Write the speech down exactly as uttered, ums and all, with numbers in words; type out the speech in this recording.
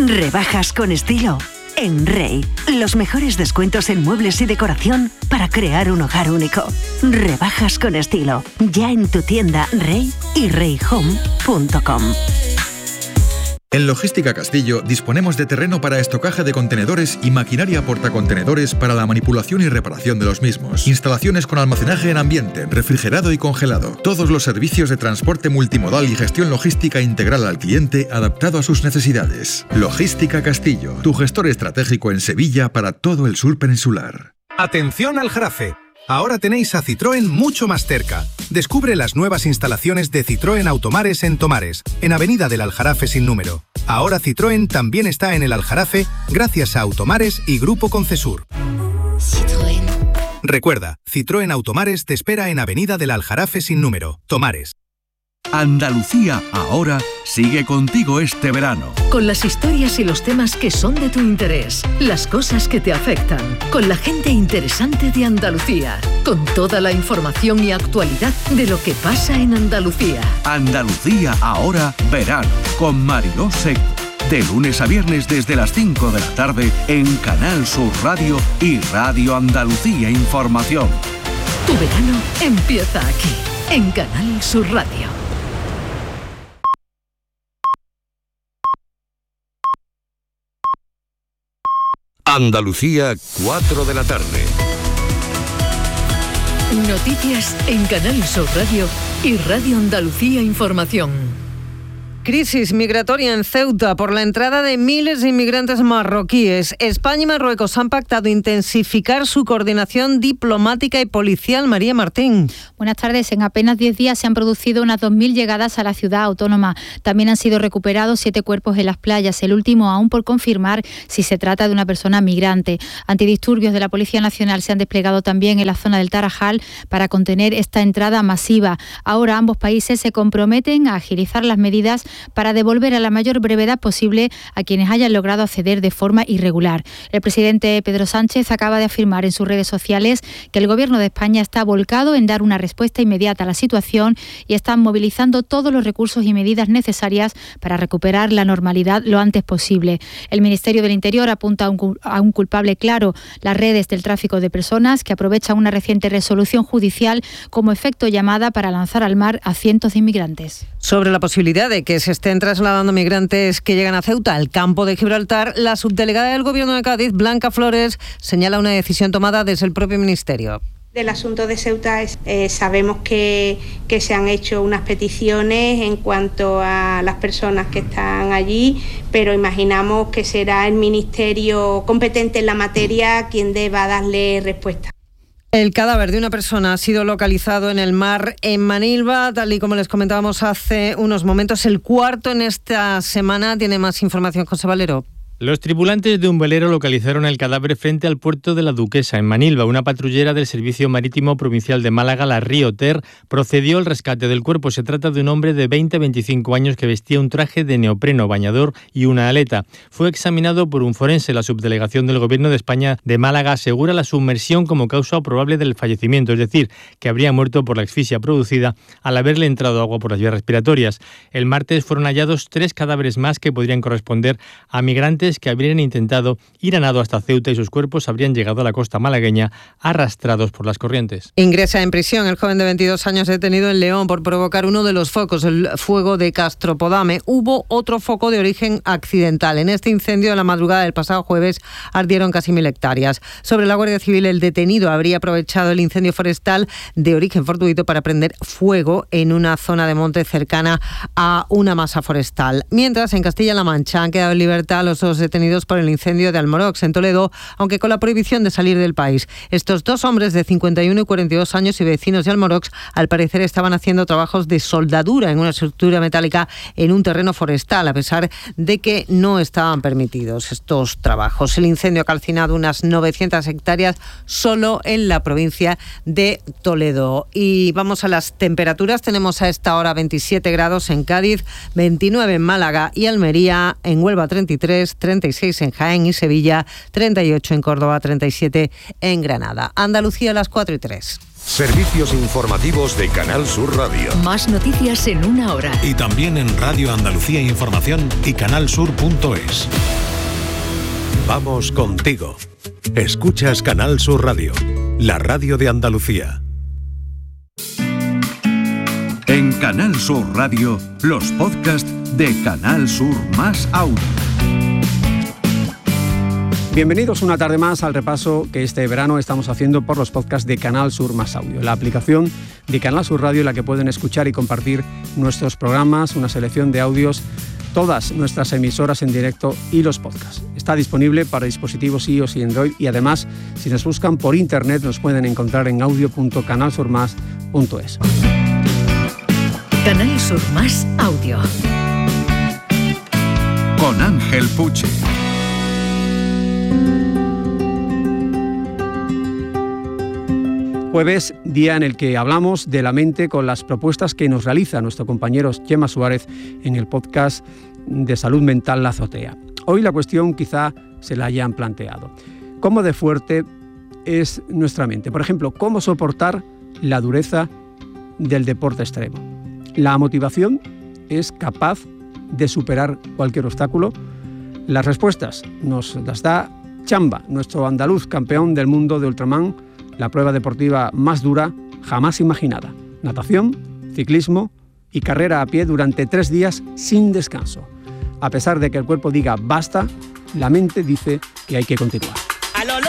Rebajas con estilo en Rey. Los mejores descuentos en muebles y decoración para crear un hogar único. Rebajas con estilo. Ya en tu tienda Rey y rey home punto com. En Logística Castillo disponemos de terreno para estocaje de contenedores y maquinaria portacontenedores para la manipulación y reparación de los mismos. Instalaciones con almacenaje en ambiente, refrigerado y congelado. Todos los servicios de transporte multimodal y gestión logística integral al cliente adaptado a sus necesidades. Logística Castillo, tu gestor estratégico en Sevilla para todo el sur peninsular. ¡Atención Aljarafe! Ahora tenéis a Citroën mucho más cerca. Descubre las nuevas instalaciones de Citroën Automares en Tomares, en Avenida del Aljarafe sin número. Ahora Citroën también está en el Aljarafe gracias a Automares y Grupo Concesur. Citroën. Recuerda, Citroën Automares te espera en Avenida del Aljarafe sin número, Tomares. Andalucía ahora sigue contigo este verano. Con las historias y los temas que son de tu interés, las cosas que te afectan, con la gente interesante de Andalucía, con toda la información y actualidad de lo que pasa en Andalucía. Andalucía ahora verano, con Mariló Seco. De lunes a viernes desde las cinco de la tarde en Canal Sur Radio y Radio Andalucía Información. Tu verano empieza aquí, en Canal Sur Radio. Andalucía, cuatro de la tarde. Noticias en Canal Sur Radio y Radio Andalucía Información. Crisis migratoria en Ceuta por la entrada de miles de inmigrantes marroquíes. España y Marruecos han pactado intensificar su coordinación diplomática y policial. María Martín. Buenas tardes. En apenas diez días se han producido unas dos mil llegadas a la ciudad autónoma. También han sido recuperados siete cuerpos en las playas, el último aún por confirmar si se trata de una persona migrante. Antidisturbios de la Policía Nacional se han desplegado también en la zona del Tarajal para contener esta entrada masiva. Ahora ambos países se comprometen a agilizar las medidas para devolver a la mayor brevedad posible a quienes hayan logrado acceder de forma irregular. El presidente Pedro Sánchez acaba de afirmar en sus redes sociales que el Gobierno de España está volcado en dar una respuesta inmediata a la situación y están movilizando todos los recursos y medidas necesarias para recuperar la normalidad lo antes posible. El Ministerio del Interior apunta a un, a un culpable claro, las redes del tráfico de personas que aprovechan una reciente resolución judicial como efecto llamada para lanzar al mar a cientos de inmigrantes. Sobre la posibilidad de que se estén trasladando migrantes que llegan a Ceuta al campo de Gibraltar, la subdelegada del Gobierno de Cádiz, Blanca Flores, señala una decisión tomada desde el propio Ministerio. Del asunto de Ceuta eh, sabemos que, que se han hecho unas peticiones en cuanto a las personas que están allí, pero imaginamos que será el Ministerio competente en la materia quien deba darle respuesta. El cadáver de una persona ha sido localizado en el mar en Manilva, tal y como les comentábamos hace unos momentos. El cuarto en esta semana. Tiene más información José Valero. Los tripulantes de un velero localizaron el cadáver frente al puerto de la Duquesa, en Manilva. Una patrullera del Servicio Marítimo Provincial de Málaga, la Río Ter, procedió al rescate del cuerpo. Se trata de un hombre de veinte a veinticinco años que vestía un traje de neopreno, bañador y una aleta. Fue examinado por un forense. La subdelegación del Gobierno de España de Málaga asegura la sumersión como causa probable del fallecimiento, es decir, que habría muerto por la asfixia producida al haberle entrado agua por las vías respiratorias. El martes fueron hallados tres cadáveres más que podrían corresponder a migrantes que habrían intentado ir a nado hasta Ceuta y sus cuerpos habrían llegado a la costa malagueña arrastrados por las corrientes. Ingresa en prisión el joven de veintidós años detenido en León por provocar uno de los focos, el fuego de Castropodame. Hubo otro foco de origen accidental. En este incendio de la madrugada del pasado jueves ardieron casi mil hectáreas. Sobre la Guardia Civil, el detenido habría aprovechado el incendio forestal de origen fortuito para prender fuego en una zona de monte cercana a una masa forestal. Mientras, en Castilla-La Mancha han quedado en libertad los dos detenidos por el incendio de Almorox, en Toledo, aunque con la prohibición de salir del país. Estos dos hombres de cincuenta y uno y cuarenta y dos años y vecinos de Almorox, al parecer estaban haciendo trabajos de soldadura en una estructura metálica en un terreno forestal, a pesar de que no estaban permitidos estos trabajos. El incendio ha calcinado unas novecientas hectáreas solo en la provincia de Toledo. Y vamos a las temperaturas. Tenemos a esta hora veintisiete grados en Cádiz, veintinueve en Málaga y Almería, en Huelva treinta y tres, treinta y seis en Jaén y Sevilla, treinta y ocho en Córdoba, treinta y siete en Granada. Andalucía a las cuatro y tres. Servicios informativos de Canal Sur Radio. Más noticias en una hora. Y también en Radio Andalucía Información y canalsur punto es. Vamos contigo. Escuchas Canal Sur Radio, la radio de Andalucía. En Canal Sur Radio, los podcasts de Canal Sur Más Audio. Bienvenidos una tarde más al repaso que este verano estamos haciendo por los podcasts de Canal Sur Más Audio, la aplicación de Canal Sur Radio en la que pueden escuchar y compartir nuestros programas, una selección de audios, todas nuestras emisoras en directo y los podcasts. Está disponible para dispositivos iOS y Android y además, si nos buscan por internet, nos pueden encontrar en audio punto canal sur más punto es. Canal Sur Más Audio. Con Ángel Puche. Jueves, día en el que hablamos de la mente con las propuestas que nos realiza nuestro compañero Chema Suárez en el podcast de salud mental La Azotea. Hoy la cuestión quizá se la hayan planteado. ¿Cómo de fuerte es nuestra mente? Por ejemplo, ¿cómo soportar la dureza del deporte extremo? ¿La motivación es capaz de superar cualquier obstáculo? Las respuestas nos las da Chamba, nuestro andaluz campeón del mundo de Ultraman, la prueba deportiva más dura jamás imaginada. Natación, ciclismo y carrera a pie durante tres días sin descanso. A pesar de que el cuerpo diga basta, la mente dice que hay que continuar.